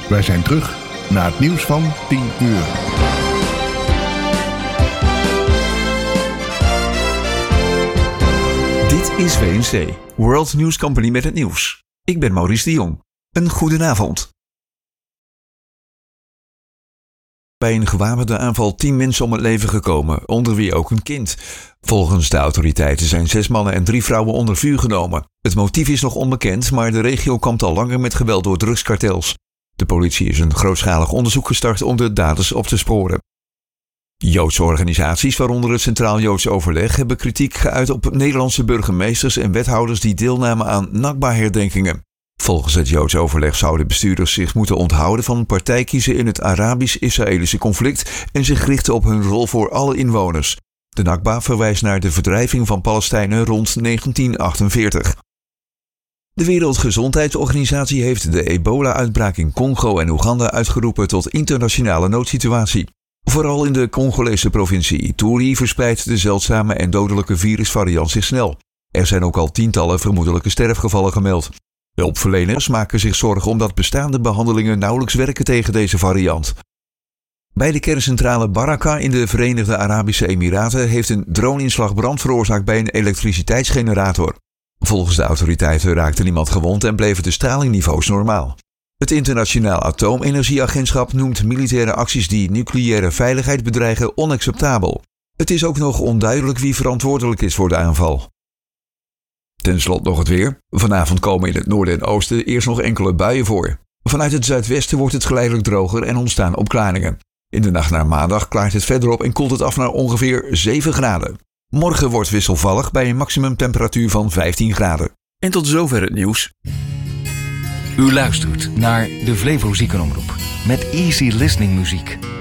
Wij zijn terug na het nieuws van 10 uur. Dit is WNC, World News Company met het nieuws. Ik ben Maurice de Jong. Een goedenavond. Bij een gewapende aanval 10 mensen om het leven gekomen, onder wie ook een kind. Volgens de autoriteiten zijn 6 mannen en 3 vrouwen onder vuur genomen. Het motief is nog onbekend, maar de regio kampt al langer met geweld door drugskartels. De politie is een grootschalig onderzoek gestart om de daders op te sporen. Joodse organisaties, waaronder het Centraal Joods Overleg, hebben kritiek geuit op Nederlandse burgemeesters en wethouders die deelnamen aan Nakba-herdenkingen. Volgens het Joods Overleg zouden bestuurders zich moeten onthouden van partij kiezen in het Arabisch-Israëlische conflict en zich richten op hun rol voor alle inwoners. De Nakba verwijst naar de verdrijving van Palestijnen rond 1948. De Wereldgezondheidsorganisatie heeft de ebola-uitbraak in Congo en Oeganda uitgeroepen tot internationale noodsituatie. Vooral in de Congolese provincie Ituri verspreidt de zeldzame en dodelijke virusvariant zich snel. Er zijn ook al tientallen vermoedelijke sterfgevallen gemeld. Hulpverleners maken zich zorgen omdat bestaande behandelingen nauwelijks werken tegen deze variant. Bij de kerncentrale Baraka in de Verenigde Arabische Emiraten heeft een droneinslag brand veroorzaakt bij een elektriciteitsgenerator. Volgens de autoriteiten raakte niemand gewond en bleven de stralingniveaus normaal. Het Internationaal Atoomenergieagentschap noemt militaire acties die nucleaire veiligheid bedreigen onacceptabel. Het is ook nog onduidelijk wie verantwoordelijk is voor de aanval. Ten slotte nog het weer. Vanavond komen in het noorden en oosten eerst nog enkele buien voor. Vanuit het zuidwesten wordt het geleidelijk droger en ontstaan opklaringen. In de nacht naar maandag klaart het verder op en koelt het af naar ongeveer 7 graden. Morgen wordt wisselvallig bij een maximumtemperatuur van 15 graden. En tot zover het nieuws. U luistert naar de Flevo Ziekenomroep met easy listening muziek.